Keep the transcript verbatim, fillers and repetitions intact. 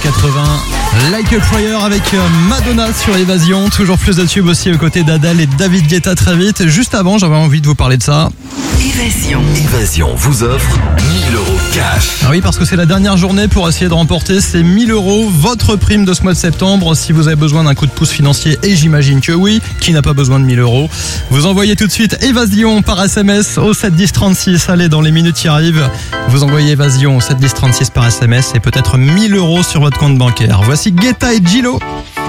quatre-vingts. Like a Prayer avec Madonna sur Évasion. Toujours plus de tubes aussi aux côtés d'Adèle et David Guetta très vite. Juste avant, j'avais envie de vous parler de ça. Évasion. Évasion vous offre mille euros cash. Ah oui, parce que c'est la dernière journée pour essayer de remporter ces mille euros, votre prime de ce mois de septembre. Si vous avez besoin d'un coup de pouce financier, et j'imagine que oui, qui n'a pas besoin de mille euros, vous envoyez tout de suite Évasion par S M S au sept dix trente-six. Allez, dans les minutes qui arrivent, vous envoyez Évasion au sept dix trente-six par S M S et peut-être mille euros sur votre compte bancaire. Voici Guetta et Gillo.